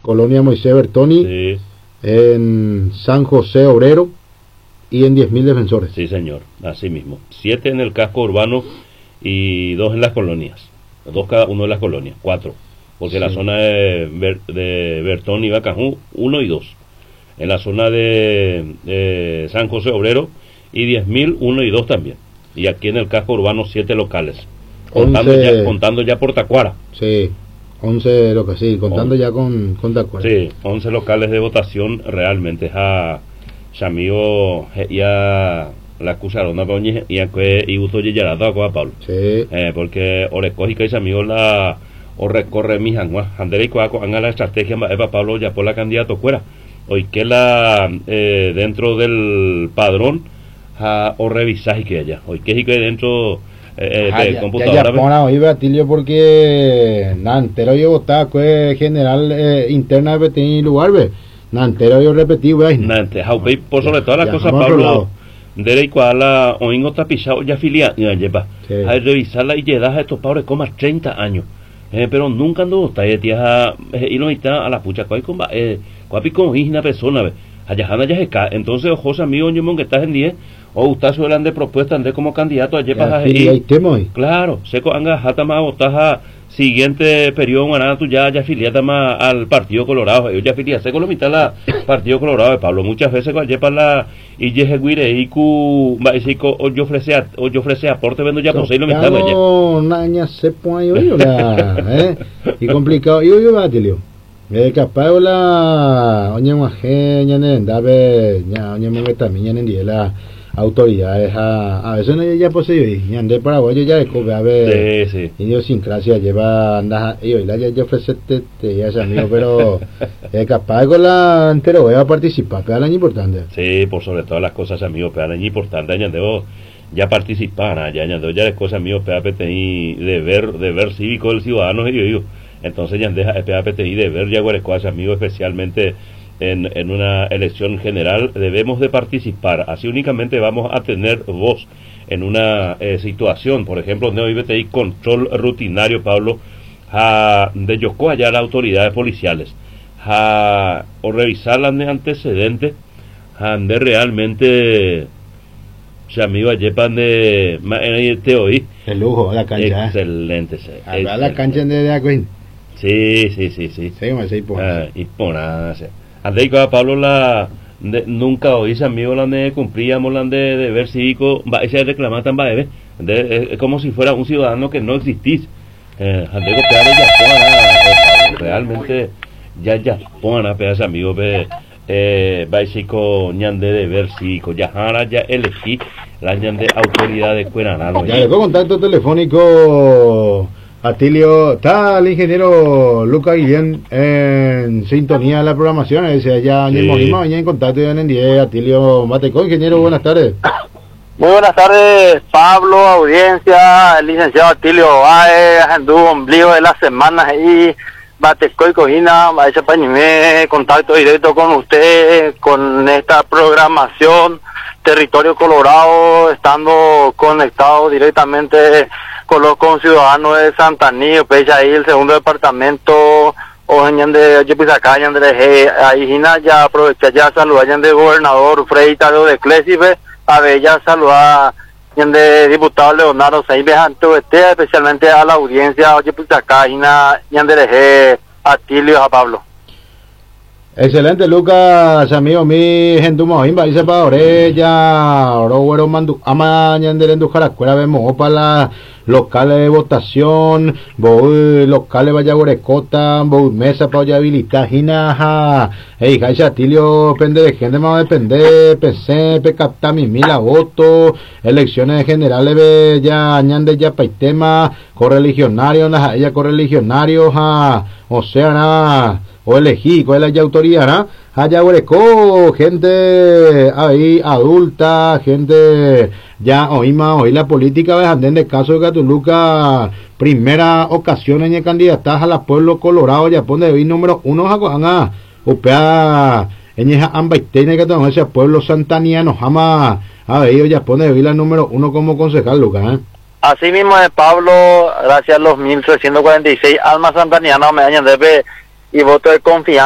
Colonia Moisés Bertoni, Sí, en San José Obrero y en 10.000 Defensores. sí, señor, así mismo. 7 en el casco urbano y 2 en las colonias. 2 cada uno de las colonias, 4. Porque en la Sí. zona de Bertón y Bacajú, 1 y 2. En la zona de San José Obrero y 10.000, 1 y 2 también. Y aquí en el casco urbano 7 locales. Contando ya por Tacuara. Sí, 11 lo que sí, contando ya con Tacuara. Sí, 11 locales de votación realmente. A Chamío ya la acusaron y Uto Yeyarada a Pablo. Sí. Porque Orecógica y Chamío la o recorre mi jangua. Andere y Coaco haga la estrategia Eva Pablo ya por la candidato fuera. Hoy que la dentro del padrón o revisar y que allá. Hoy que dentro de computadora. Ya pona hoy Batilio porque Nantero yo votaba general interna de Petén lugar ve. Nantero yo repetí wey. Nante, por sobre todas las Ya, cosas vamos a otro Pablo. lado. De ahí cual oingo tapizado ya filia ya lleva. Sí. Hay revisarla y llegar a estos pobres comas 30 años. Pero nunca ando está tía y no está a la pucha cuál con cuapi con una persona ve. Allá ya se cae. Entonces ojos amigos ñemón que estás en 10 o usted suelan de propuesta ande como candidato a llevar ahí temo. claro, seco anga jata más botaja siguiente periodo ganada tú ya afiliada más al Partido Colorado. Yo ya afilié seco lo mitad la Partido Colorado de Pablo muchas veces cuando lleva la y yeguire y cu va o yo ofrece aporte vendo ya posee lo mitad ya. No, naña se pone yo y complicado yo Batilio. Capaz la oña maje ñane ndabe ña oña monge también ñane la autoridades a veces no ya posee y ande paraguayo ya de a ver sí. Idiosincrasia lleva anda y la ya ofrece ya es amigo pero capaz con la entero voy a participar pero año importante. Sí, por sobre todas las cosas amigos pero año importante año ya participar ya es cosa amigos PAPTI deber cívico del ciudadano y yo entonces ya deja PAPTI deber ya guarescuas amigos especialmente en una elección general debemos de participar, así únicamente vamos a tener voz en una situación, por ejemplo, donde IBTI control rutinario, Pablo, de Yocó allá las autoridades policiales, o revisar los antecedentes, de realmente, si amigo yepan de te oí. El lujo, la cancha. Excelente. La cancha de Acuín. Sí. Y Andei Pablo nunca oí amigo la de cumplíamos la de deber cívico ese reclamar tan es como si fuera un ciudadano que no existís Andei realmente ya pona pedazo amigo básico ñande deber cívico ya elegí la ñande autoridad de Cueranano ya le doy contacto telefónico. Atilio, está el ingeniero Lucas Guillén en sintonía de la programación, ese ya en contacto ya en 10, Atilio Mateco, ingeniero, buenas tardes. Muy buenas tardes, Pablo, audiencia, el licenciado Atilio Baez, anduvo ombligo de las semanas ahí, Bateco y Cojina, ese pañime, contacto directo con usted, con esta programación, Territorio Colorado, estando conectado directamente con los conciudadanos de Santanillo, pues ahí el segundo departamento, o de Yepizacá, de ahí ya aprovecha ya saludar de gobernador Freddy Tadeo de Clésibe, a ver ya saludar de diputado Leonardo Saibe especialmente a la audiencia Yepizacá, de Atilio a Pablo. Excelente, Lucas, amigo mi gente mohimba dice para orella oro mandu ama ñandere en Jaracuera vemos para la locales de votación voy locales vaya gorecota voy mesa para habilitar hinaja Atilio pende de gente más depende PC capta mi mila votos elecciones generales ya ñande ya paitema correligionario ya correligionario o sea nada o elegí cuál es la autoridad, ¿no? Allá hueco, gente ahí adulta, gente ya hoy la política de el caso de Catuluca, primera ocasión en el candidato a la pueblo Colorado, ya pone de número 1 a upea en esa ambaitene que tenemos ese pueblo santaniano, jamás a ver ya pone de la número 1 como concejal, Lucas, Así mismo de Pablo, gracias a los 1346 almas santanianas me dañan debe y voto de confianza.